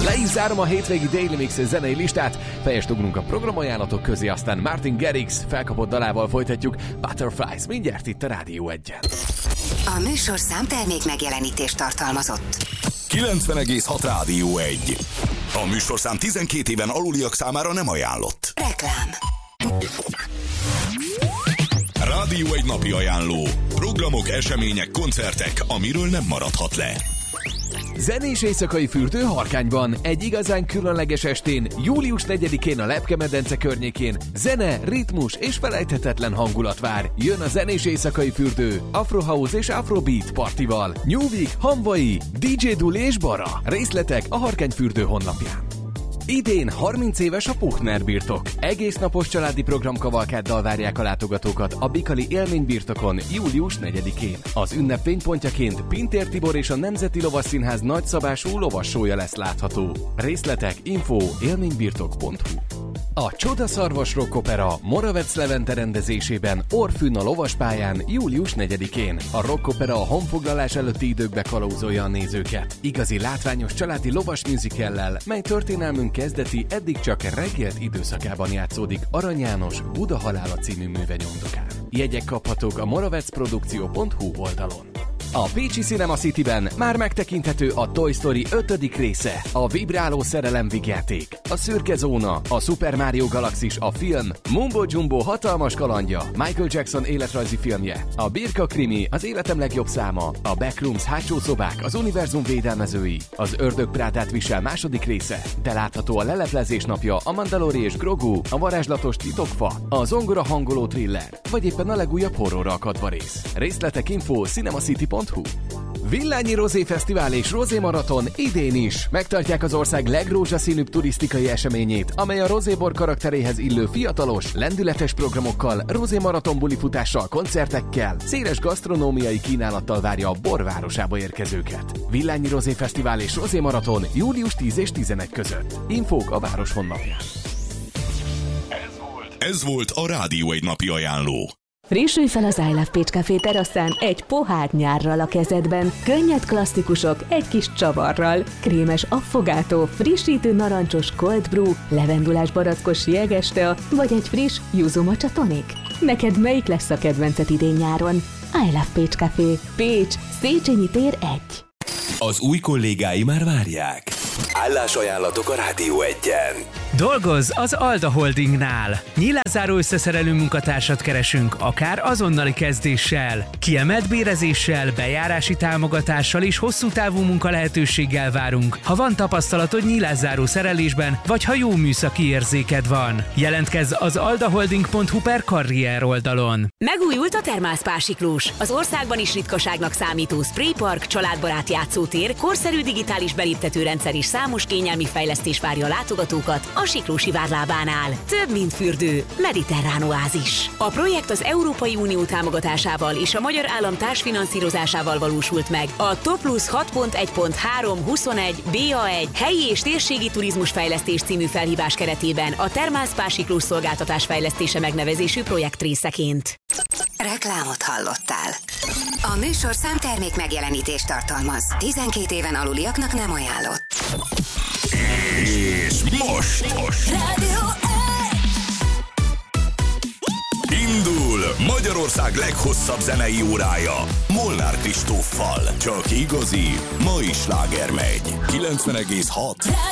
Le is zárom a hétvégi Daily Mix zenei listát, fejest ugrunk a programajánlatok közé, aztán Martin Garrix felkapott dalával folytatjuk Butterflies mindjárt itt a Rádió 1-en. A műsorszám termék megjelenítést tartalmazott. 90,6 Rádió 1. A műsorszám 12 éven aluliak számára nem ajánlott. Reklám. Rádió 1 napi ajánló. Programok, események, koncertek, amiről nem maradhat le. Zenés éjszakai fürdő Harkányban. Egy igazán különleges estén, július 4-én a Lepke-medence környékén zene, ritmus és felejthetetlen hangulat vár. Jön a zenés éjszakai fürdő Afro House és Afrobeat partival. New Week, Hamvai, DJ Duli és Bara. Részletek a Harkány fürdő honlapján. Idén 30 éves a Puchner birtok. Egész napos családi programkavalkáddal várják a látogatókat a Bikali élménybirtokon július 4-én. Az ünnep fénypontjaként Pintér Tibor és a Nemzeti Lovasszínház nagyszabású lovassója lesz látható. Részletek info élménybirtok.hu. A Csodaszarvas Rock Opera Moravec Levente rendezésében Orfűn a lovaspályán július 4-én. A Rock Opera a honfoglalás előtti időkbe kalauzolja a nézőket. Igazi látványos családi lovas musicallel, mely történelmünk kezdeti, eddig csak reggelt időszakában játszódik Arany János Buda halála című műve nyomdokán. Jegyek kaphatók a moravecprodukció.hu oldalon. A Pécsi Cinema Cityben már megtekinthető a Toy Story 5. része, a vibráló szerelem vígjáték, a Szürke Zóna, a Super Mario Galaxis a film, Mumbo Jumbo hatalmas kalandja, Michael Jackson életrajzi filmje, a Birka krimi, az életem legjobb száma, a Backrooms hátsó szobák, az univerzum védelmezői, az Ördög Prádát visel 2. része, de látható a Leleplezés napja, a Mandalori és Grogu, a varázslatos titokfa, a zongora hangoló thriller, vagy éppen a legújabb horrorra akadva rész. Részletek info cinemacity.hu. Villányi Rozé Fesztivál és Rozé Maraton idén is megtartják az ország legrózsaszínűbb turisztikai eseményét, amely a rozébor karakteréhez illő fiatalos, lendületes programokkal, Rozé Maraton bulifutással, koncertekkel, széles gasztronómiai kínálattal várja a borvárosába érkezőket. Villányi Rozé Fesztivál és Rozé Maraton július 10 és 11 között. Infók a város honlapján. Ez volt a Rádió 1 napi ajánló. Frissülj fel az I Love Pécs Café teraszán egy pohár nyárral a kezedben, könnyed klasszikusok egy kis csavarral, krémes affogátó, frissítő narancsos cold brew, levendulás barackos jegestea, vagy egy friss yuzu matcha tonic. Neked melyik lesz a kedvenced idén-nyáron? I Love Pécs Café. Pécs, Széchenyi tér 1. Az új kollégái már várják. Állásajánlatok a Rádió 1-en. Dolgozz az Alda Holdingnál. Nyílászáró összeszerelő munkatársat keresünk, akár azonnali kezdéssel. Kiemelt bérezéssel, bejárási támogatással és hosszú távú munkalehetőséggel várunk, ha van tapasztalatod nyílászáró szerelésben, vagy ha jó műszaki érzéked van. Jelentkezz az aldaholding.hu/karrier oldalon. Megújult a Thermal Siklós, az országban is ritkaságnak számító spraypark, családbarát játszótér, korszerű digitális beléptetőrendszer és számos kényelmi fejlesztés várja a látogatókat a Siklósi várlábánál. Több, mint fürdő, mediterrán oázis. A projekt az Európai Unió támogatásával és a Magyar Állam társfinanszírozásával valósult meg. A Toplus 6.1.3.21 BA1 helyi és térségi turizmusfejlesztés című felhívás keretében a Thermal Spa Siklós szolgáltatás fejlesztése megnevezésű projekt részeként. Reklámot hallottál. A műsorszám termék megjelenítést tartalmaz. 12 éven aluliaknak nem ajánlott. És most Rádió 1. indul Magyarország leghosszabb zenei órája Molnár Kristóffal. Csak igazi, mai sláger megy. 90,6